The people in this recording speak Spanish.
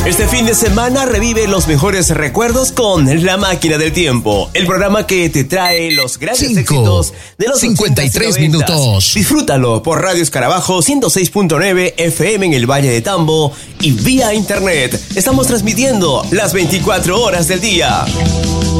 Este fin de semana revive los mejores recuerdos con La Máquina del Tiempo, el programa que te trae los grandes éxitos de los 53 minutos. Disfrútalo por Radio Escarabajo 106.9 FM en el Valle de Tambo y vía internet. Estamos transmitiendo las 24 horas del día.